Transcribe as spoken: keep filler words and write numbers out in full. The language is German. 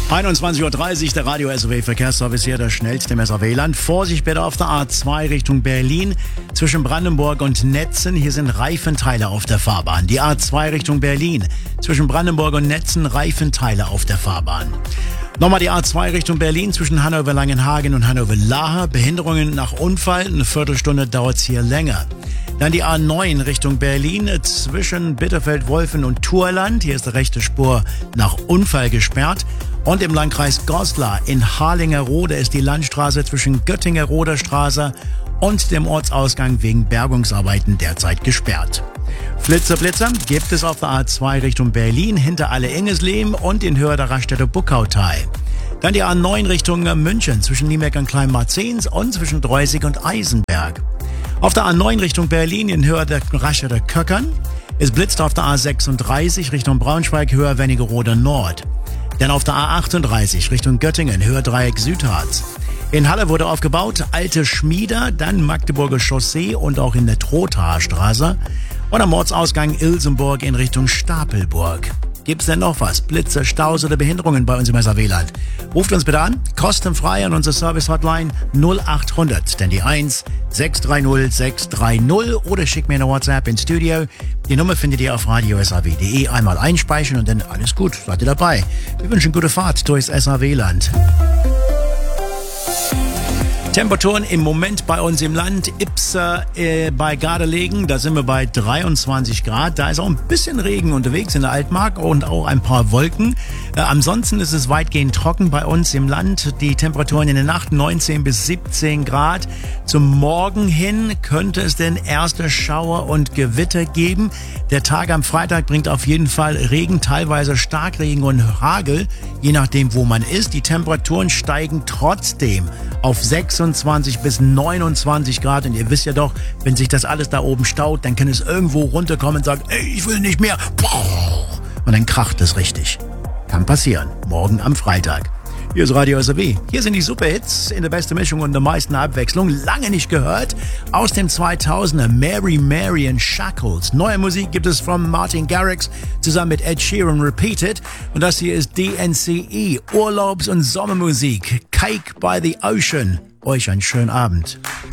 einundzwanzig Uhr dreißig, der Radio S R W Verkehrsservice hier, der schnellste im S R W-Land. Vorsicht bitte auf der A zwei Richtung Berlin zwischen Brandenburg und Netzen. Hier sind Reifenteile auf der Fahrbahn. Die A zwei Richtung Berlin zwischen Brandenburg und Netzen, Reifenteile auf der Fahrbahn. Nochmal die A zwei Richtung Berlin zwischen Hannover-Langenhagen und Hannover-Lahe. Behinderungen nach Unfall, eine Viertelstunde dauert's hier länger. Dann die A neun Richtung Berlin zwischen Bitterfeld-Wolfen und Thurland. Hier ist die rechte Spur nach Unfall gesperrt. Und im Landkreis Goslar in Harlingerode ist die Landstraße zwischen Göttinger-Roder Straße und dem Ortsausgang wegen Bergungsarbeiten derzeit gesperrt. Flitzer, Blitzer gibt es auf der A zwei Richtung Berlin hinter Alle-Ingesleben und in Höhe der Raststätte Buckautal. Dann die A neun Richtung München zwischen Niemeck und Kleinmarzens und zwischen Dreusig und Eisenberg. Auf der A neun Richtung Berlin in Höhe der Raststätte Köckern. Es blitzt auf der A sechsunddreißig Richtung Braunschweig, Höhe Wernigerode Nord. Dann auf der A achtunddreißig Richtung Göttingen, Höhe Dreieck Südharz. In Halle wurde aufgebaut, Alte Schmieder, dann Magdeburger Chaussee und auch in der Trothaer Straße. Und am Ortsausgang Ilsenburg in Richtung Stapelburg. Gibt's denn noch was? Blitze, Staus oder Behinderungen bei uns im S R W-Land? Ruft uns bitte an, kostenfrei an unsere Service-Hotline null acht hundert, denn die eins sechs drei null sechs drei null oder schickt mir eine WhatsApp ins Studio. Die Nummer findet ihr auf radio s r w punkt d e. Einmal einspeichern und dann alles gut, seid ihr dabei. Wir wünschen gute Fahrt durchs S R W-Land. Temperaturen im Moment bei uns im Land. Ipsa äh, bei Gardelegen, da sind wir bei dreiundzwanzig Grad. Da ist auch ein bisschen Regen unterwegs in der Altmark und auch ein paar Wolken. Äh, ansonsten ist es weitgehend trocken bei uns im Land. Die Temperaturen in der Nacht neunzehn bis siebzehn Grad. Zum Morgen hin könnte es denn erste Schauer und Gewitter geben. Der Tag am Freitag bringt auf jeden Fall Regen, teilweise Starkregen und Hagel, je nachdem wo man ist. Die Temperaturen steigen trotzdem auf sechsundzwanzig bis neunundzwanzig Grad. Und ihr wisst ja doch, wenn sich das alles da oben staut, dann kann es irgendwo runterkommen und sagen, ey, ich will nicht mehr. Und dann kracht es richtig. Kann passieren. Morgen am Freitag. Hier ist Radio S R W. Hier sind die Superhits in der besten Mischung und der meisten Abwechslung. Lange nicht gehört. Aus dem zweitausender Mary Mary and Shackles. Neue Musik gibt es von Martin Garrix zusammen mit Ed Sheeran Repeated. Und das hier ist D N C E. Urlaubs- und Sommermusik. Cake by the Ocean. Euch einen schönen Abend.